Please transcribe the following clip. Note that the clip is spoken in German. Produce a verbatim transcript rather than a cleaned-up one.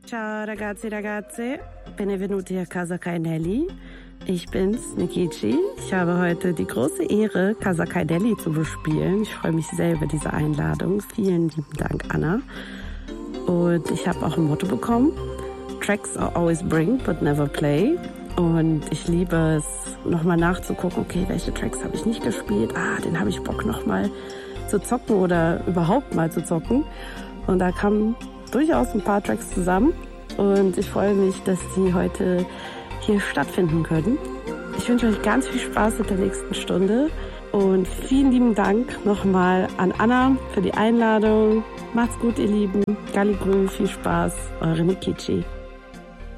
Ciao ragazzi, ragazze, benvenuti a Casa Kainelli. Ich bin's, Nikichi. Ich habe heute die große Ehre, Casa Kainelli zu bespielen. Ich freue mich sehr über diese Einladung. Vielen lieben Dank, Anna. Und ich habe auch ein Motto bekommen. Tracks are always bring, but never play. Und ich liebe es, nochmal nachzugucken, okay, welche Tracks habe ich nicht gespielt? Ah, den habe ich Bock nochmal zu zocken oder überhaupt mal zu zocken. Und da kamen durchaus ein paar Tracks zusammen. Und ich freue mich, dass die heute hier stattfinden können. Ich wünsche euch ganz viel Spaß mit der nächsten Stunde und vielen lieben Dank nochmal an Anna für die Einladung. Macht's gut, ihr Lieben. Galligrü, viel Spaß. Eure Nikichi.